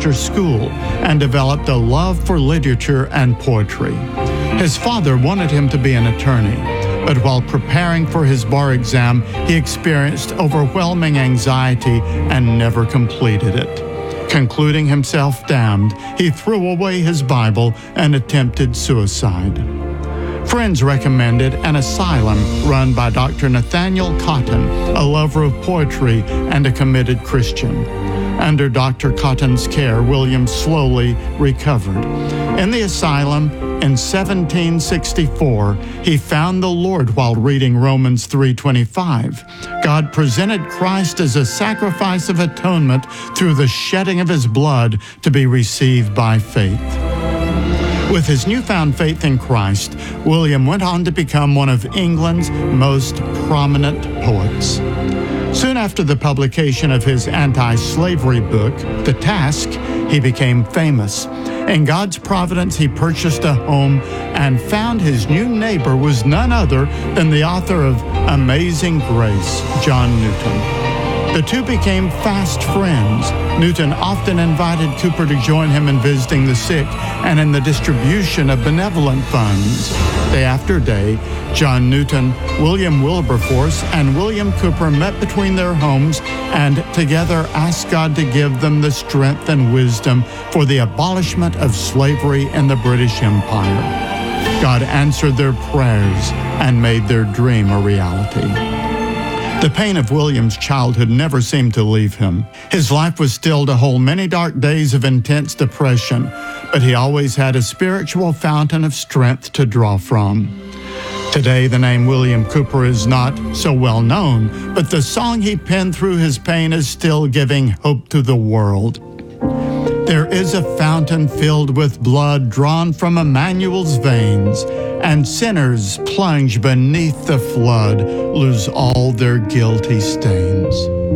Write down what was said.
Manchester School and developed a love for literature and poetry. His father wanted him to be an attorney, but while preparing for his bar exam, he experienced overwhelming anxiety and never completed it. Concluding himself damned, he threw away his Bible and attempted suicide. Friends recommended an asylum run by Dr. Nathaniel Cotton, a lover of poetry and a committed Christian. Under Dr. Cotton's care, William slowly recovered. In the asylum, in 1764, he found the Lord while reading Romans 3:25. God presented Christ as a sacrifice of atonement through the shedding of his blood to be received by faith. With his newfound faith in Christ, William went on to become one of England's most prominent poets. Soon after the publication of his anti-slavery book, The Task, he became famous. In God's providence, he purchased a home and found his new neighbor was none other than the author of Amazing Grace, John Newton. The two became fast friends. Newton often invited Cooper to join him in visiting the sick and in the distribution of benevolent funds. Day after day, John Newton, William Wilberforce, and William Cooper met between their homes and together asked God to give them the strength and wisdom for the abolishment of slavery in the British Empire. God answered their prayers and made their dream a reality. The pain of William's childhood never seemed to leave him. His life was still to hold many dark days of intense depression, but he always had a spiritual fountain of strength to draw from. Today, the name William Cooper is not so well known, but the song he penned through his pain is still giving hope to the world. There is a fountain filled with blood drawn from Emmanuel's veins, and sinners plunge beneath the flood lose all their guilty stains.